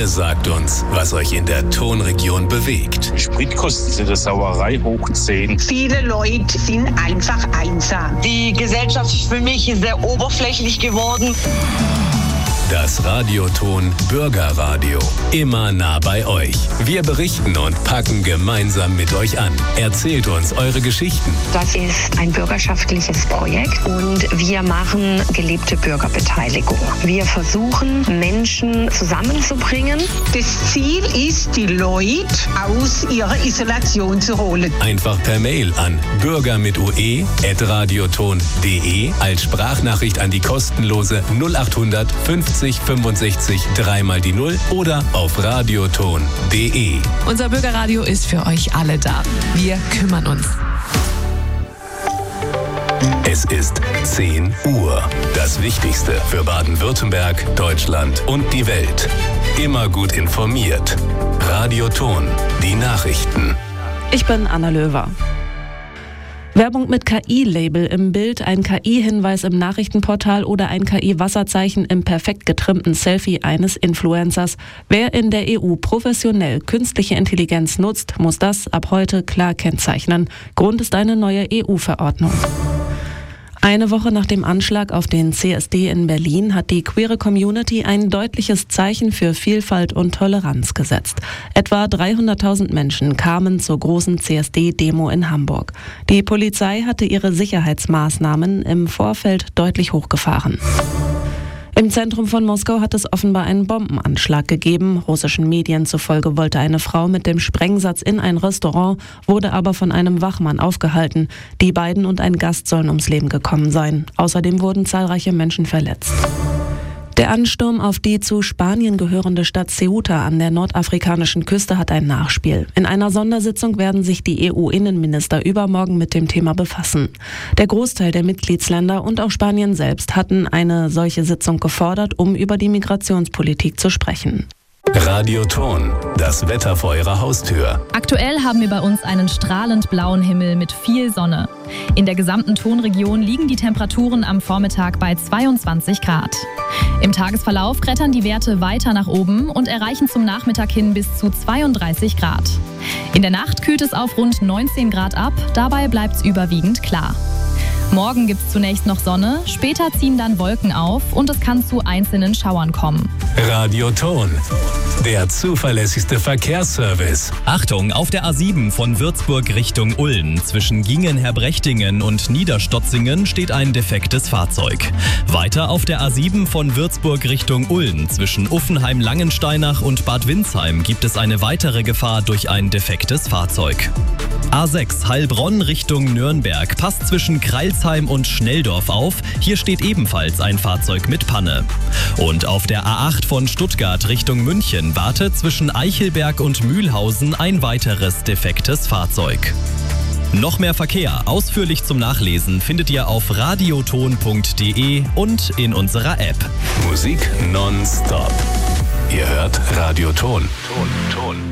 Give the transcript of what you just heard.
Ihr sagt uns, was euch in der Tonregion bewegt. Spritkosten sind eine Sauerei hoch 10. Viele Leute sind einfach einsam. Die Gesellschaft ist für mich sehr oberflächlich geworden. Das Radioton Bürgerradio. Immer nah bei euch. Wir berichten und packen gemeinsam mit euch an. Erzählt uns eure Geschichten. Das ist ein bürgerschaftliches Projekt und wir machen gelebte Bürgerbeteiligung. Wir versuchen, Menschen zusammenzubringen. Das Ziel ist, die Leute aus ihrer Isolation zu holen. Einfach per Mail an bürger@radioton.de als Sprachnachricht an die kostenlose 0800 50 65 3 mal die 0 oder auf radioton.de. Unser Bürgerradio ist für euch alle da. Wir kümmern uns. Es ist 10 Uhr. Das Wichtigste für Baden-Württemberg, Deutschland und die Welt. Immer gut informiert. Radioton. Die Nachrichten. Ich bin Anna Löwer. Werbung mit KI-Label im Bild, ein KI-Hinweis im Nachrichtenportal oder ein KI-Wasserzeichen im perfekt getrimmten Selfie eines Influencers. Wer in der EU professionell künstliche Intelligenz nutzt, muss das ab heute klar kennzeichnen. Grund ist eine neue EU-Verordnung. Eine Woche nach dem Anschlag auf den CSD in Berlin hat die queere Community ein deutliches Zeichen für Vielfalt und Toleranz gesetzt. Etwa 300.000 Menschen kamen zur großen CSD-Demo in Hamburg. Die Polizei hatte ihre Sicherheitsmaßnahmen im Vorfeld deutlich hochgefahren. Im Zentrum von Moskau hat es offenbar einen Bombenanschlag gegeben. Russischen Medien zufolge wollte eine Frau mit dem Sprengsatz in ein Restaurant, wurde aber von einem Wachmann aufgehalten. Die beiden und ein Gast sollen ums Leben gekommen sein. Außerdem wurden zahlreiche Menschen verletzt. Der Ansturm auf die zu Spanien gehörende Stadt Ceuta an der nordafrikanischen Küste hat ein Nachspiel. In einer Sondersitzung werden sich die EU-Innenminister übermorgen mit dem Thema befassen. Der Großteil der Mitgliedsländer und auch Spanien selbst hatten eine solche Sitzung gefordert, um über die Migrationspolitik zu sprechen. Radioton. Das Wetter vor eurer Haustür. Aktuell haben wir bei uns einen strahlend blauen Himmel mit viel Sonne. In der gesamten Tonregion liegen die Temperaturen am Vormittag bei 22 Grad. Im Tagesverlauf klettern die Werte weiter nach oben und erreichen zum Nachmittag hin bis zu 32 Grad. In der Nacht kühlt es auf rund 19 Grad ab, dabei bleibt es überwiegend klar. Morgen gibt es zunächst noch Sonne, später ziehen dann Wolken auf und es kann zu einzelnen Schauern kommen. Radioton. Der zuverlässigste Verkehrsservice. Achtung, auf der A7 von Würzburg Richtung Ulm zwischen Gingen-Herbrechtingen und Niederstotzingen steht ein defektes Fahrzeug. Weiter auf der A7 von Würzburg Richtung Ulm zwischen Uffenheim-Langensteinach und Bad Windsheim gibt es eine weitere Gefahr durch ein defektes Fahrzeug. A6 Heilbronn Richtung Nürnberg passt zwischen Kreilsheim und Schnelldorf auf. Hier steht ebenfalls ein Fahrzeug mit Panne. Und auf der A8 von Stuttgart Richtung München wartet zwischen Eichelberg und Mühlhausen ein weiteres defektes Fahrzeug. Noch mehr Verkehr ausführlich zum Nachlesen findet ihr auf radioton.de und in unserer App. Musik nonstop. Ihr hört Radioton. Ton.